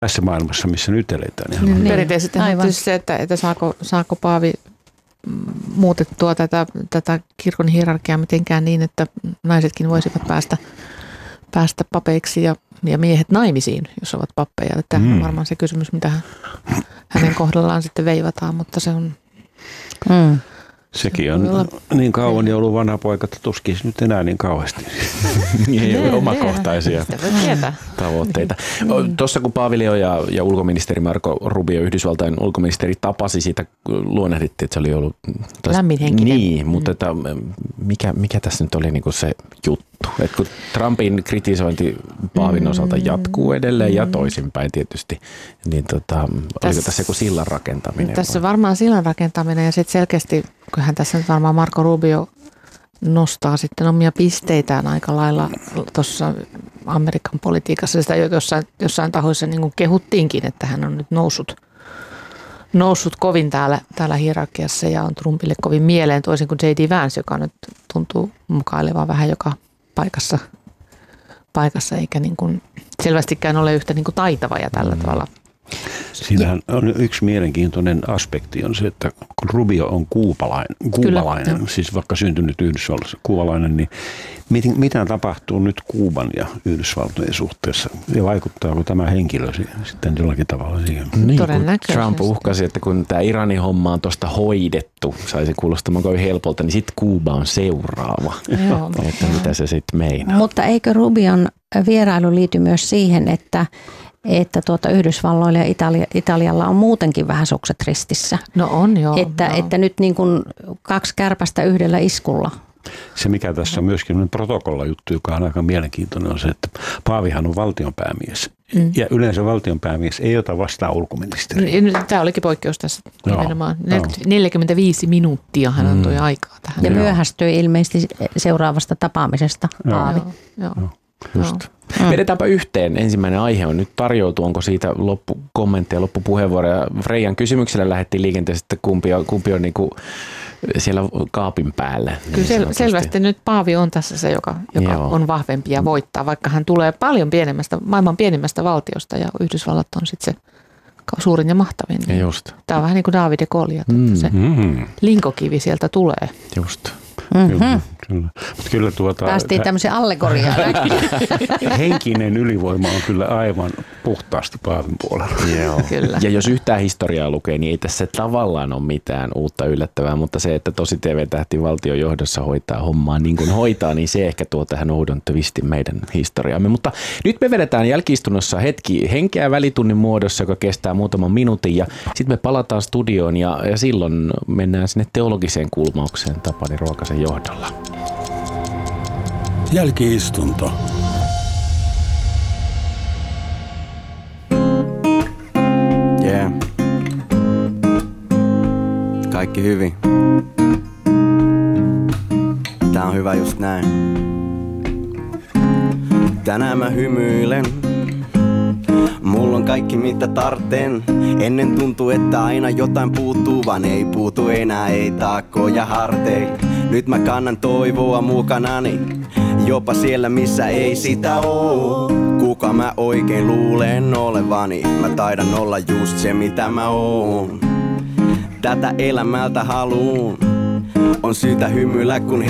tässä maailmassa, missä nyt eletään. Niin. Perinteisesti on tietysti se, että saako paavi muutettua tätä kirkon hierarkiaa mitenkään niin, että naisetkin voisivat päästä papeiksi ja miehet naimisiin, jos ovat pappeja. Tämä on varmaan se kysymys, mitä hänen kohdallaan sitten veivataan, mutta se on... Sekin on niin kauan jo ollut vanha poika, että tuskin nyt enää niin kauheasti. Ei ole omakohtaisia tavoitteita. Tuossa kun Paavi Leo ja ulkoministeri Marco Rubio, Yhdysvaltain ulkoministeri, tapasi, siitä luonnehdittiin, että se oli ollut... lämminhenkinen. Niin, mutta että mikä tässä nyt oli niinku se juttu? Et kun Trumpin kritisointi Paavin osalta jatkuu edelleen ja toisinpäin tietysti, niin oliko tässä joku sillan rakentaminen? Tässä on varmaan sillan rakentaminen ja sitten selkeästi, kyllähän tässä nyt varmaan Marco Rubio nostaa sitten omia pisteitään aika lailla tuossa Amerikan politiikassa. Sitä jossain tahoissa niin kuin kehuttiinkin, että hän on nyt noussut kovin täällä hierarkiassa ja on Trumpille kovin mieleen, toisin kuin J.D. Vance, joka nyt tuntuu mukailevan vähän joka paikassa eikä niin kuin selvästikään ole yhtä niin kuin taitava ja tällä tavalla. Siinähän on yksi mielenkiintoinen aspekti on se, että kun Rubio on kuubalainen, siis vaikka syntynyt Yhdysvalloissa kuubalainen, niin mitä tapahtuu nyt Kuuban ja Yhdysvaltojen suhteessa ja vaikuttaako tämä henkilö sitten jollakin tavalla siihen? Niin, Trump uhkasi, että kun tämä Iranin homma on tuosta hoidettu, saisi kuulostamaan kovin helpolta, niin sitten Kuuba on seuraava. Että mitä se sitten meinaa. Mutta eikö Rubion vierailu liity myös siihen, että Yhdysvalloilla ja Italialla on muutenkin vähän sukset ristissä. No on joo. Että nyt niin kuin 2 kärpästä yhdellä iskulla. Se mikä tässä on myöskin protokollajuttu, joka on aika mielenkiintoinen, on se, että Paavihan on valtionpäämies. Ja yleensä valtionpäämies ei ota vastaan ulkoministeriä. Tämä olikin poikkeus tässä nimenomaan. 45 minuuttia hän antoi aikaa tähän. Ja myöhästyi ilmeisesti seuraavasta tapaamisesta Paavi. Joo. Just. Vedetäänpä yhteen. Ensimmäinen aihe on nyt tarjoutu. Onko siitä loppukommentteja, loppupuheenvuoroja? Freijan kysymyksellä lähdettiin liikenteessä, että kumpi on niinku siellä kaapin päällä. Kyllä selvästi nyt Paavi on tässä se, joka on vahvempi ja voittaa, vaikka hän tulee paljon maailman pienimmästä valtiosta ja Yhdysvallat on sitten se suurin ja mahtavin. Ja just. Tämä on vähän niin kuin David ja Goliat, se linkokivi sieltä tulee. Just. Kyllä. Päästiin tämmöiseen allegoriaan. Henkinen ylivoima on kyllä aivan puhtaasti Paavin puolella. Joo. Kyllä. Ja jos yhtään historiaa lukee, niin ei tässä tavallaan ole mitään uutta yllättävää, mutta se, että tosi TV-tähti valtion johdossa hoitaa hommaa niin kuin hoitaa, niin se ehkä tuo tähän uuden twistin meidän historiaamme. Mutta nyt me vedetään jälki-istunnossa hetki henkeä välitunnin muodossa, joka kestää muutaman minuutin ja sitten me palataan studioon ja silloin mennään sinne teologiseen kulmaukseen Tapani Ruokasen johdolla. Jälki-istunto. Yeah. Kaikki hyvin. Tää on hyvä just näin. Tänään mä hymyilen. Mulla on kaikki mitä tarten. Ennen tuntui, että aina jotain puuttuu, vaan ei puutu enää, ei taakkoja hartein. Nyt mä kannan toivoa mukanani, jopa siellä missä ei sitä oo. Kuka mä oikein luulen olevani, mä taidan olla just se mitä mä oon. Tätä elämältä haluun, on syytä hymyillä kun